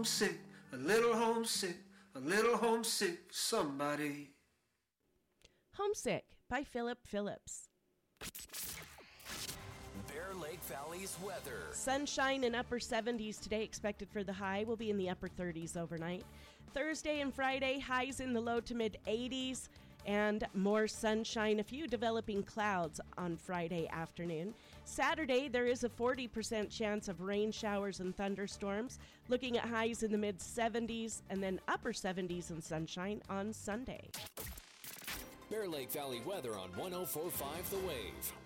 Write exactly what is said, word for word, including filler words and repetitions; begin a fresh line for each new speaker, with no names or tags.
homesick, a little homesick, a little homesick for somebody.
Homesick by Philip Phillips.
Bear Lake Valley's weather.
Sunshine in upper seventies today, expected for the high. Will be in the upper thirties overnight. Thursday and Friday, highs in the low to mid eighties. And more sunshine, a few developing clouds on Friday afternoon. Saturday, there is a forty percent chance of rain showers and thunderstorms, looking at highs in the mid seventies and then upper seventies and sunshine on Sunday.
Bear Lake Valley weather on one oh four point five The Wave.